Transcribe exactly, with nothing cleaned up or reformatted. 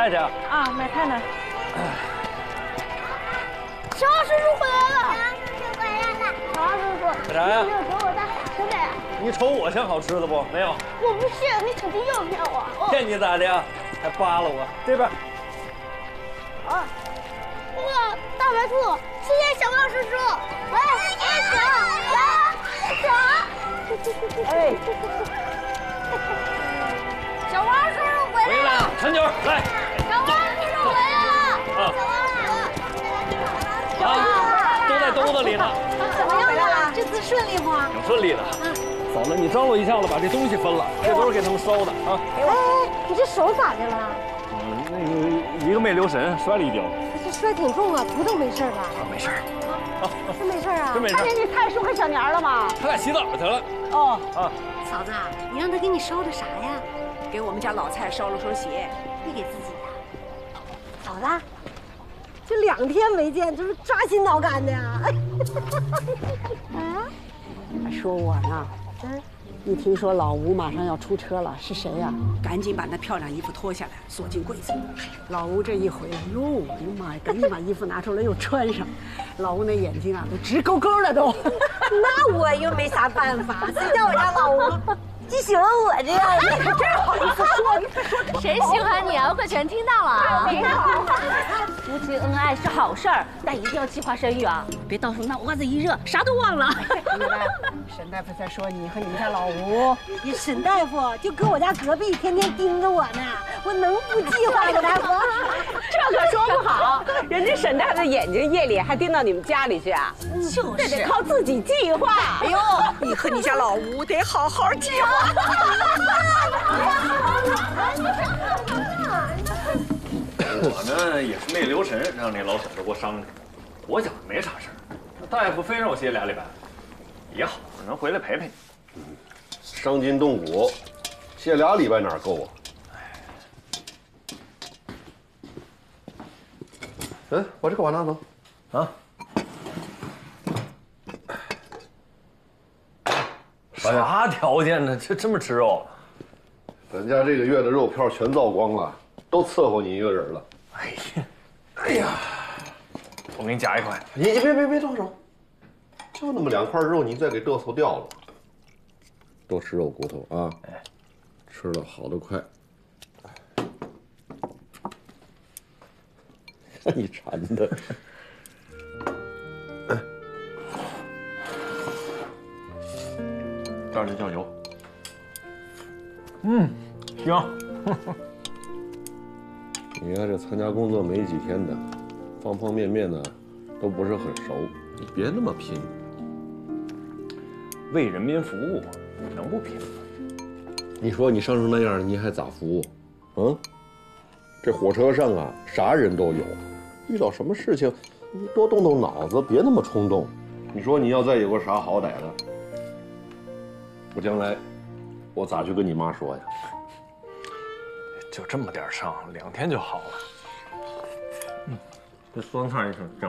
菜去啊？ 啊，买菜呢。 小王叔叔回来了！ 小王叔叔回来了！ 小王叔叔， 干啥呀？ 你有没有给我带好吃的呀？ 你瞅我像好吃的不？没有。 我不信，你肯定又骗我。哦、 骗你咋的呀？还扒拉我？这边。 啊，那个大白兔，谢谢小王叔叔。哎，走，走，走。哎，小王叔叔回来了。 回来了，陈九来。 小王叔叔回来了。 啊。 小王叔叔。 啊，都在兜子里呢。 怎么样了？这次顺利不？ 挺顺利的。嫂子，你招呼一下子，把这东西分了，这都是给他们烧的啊。 哎，你这手咋的了？ 嗯，那个一个没留神摔了一跤。 这摔挺重啊，不都没事吧？ 啊，没事。 啊，真没事啊？ 真没事。 看见你太叔和小年了吗？ 他俩洗澡去了。 哦。 啊。 嫂子，你让他给你烧的啥呀？给我们家老蔡烧了双鞋，你给自己的。嫂子，这两天没见，这是抓心挠肝的呀。啊？ 还说我呢。嗯。一听说老吴马上要出车了，是谁呀？赶紧把那漂亮衣服脱下来，锁进柜子。老吴这一回来，哟，我的妈呀，赶紧把衣服拿出来又穿上。老吴那眼睛啊，都直勾勾的都。 那我又没啥办法，谁叫我家老吴就喜欢我这样的？ 你真好意思说？你说谁喜欢你啊？我可全听到了啊！ 没好。 夫妻恩爱是好事儿，但一定要计划生育啊！别到时候那袜子一热，啥都忘了。 沈大夫在说你和你们家老吴。 你沈大夫就搁我家隔壁，天天盯着我呢，我能不计划吗？大夫， 这可说不好，人家沈大夫的眼睛夜里还盯到你们家里去啊， 就是， 这得靠自己计划。 哎呦，你和你家老吴得好好计划。 我呢也是没留神，让那老小子给我伤着。我想没啥事儿，那大夫非让我歇俩礼拜，也好，能回来陪陪你。 嗯，伤筋动骨，歇俩礼拜哪够啊？哎，把这个碗拿走。 啊。啥条件呢？这这么吃肉？ 咱家这个月的肉票全造光了，都伺候你一个人了。 哎呀，哎呀，我给你夹一块。 你你别别别动手，就那么两块肉，你再给嘚瑟掉了。多吃肉骨头啊！哎，吃了好得快。你馋的。哎，这儿就酱油。 嗯，行。 你看这参加工作没几天的，方方面面呢都不是很熟，你别那么拼。 为人民服务，能不拼吗？ 你说你伤成那样，你还咋服务？嗯，这火车上啊，啥人都有，遇到什么事情，你多动动脑子，别那么冲动。你说你要再有个啥好歹的，我将来我咋去跟你妈说呀？ 就这么点伤，两天就好了。嗯，这酸菜也挺正。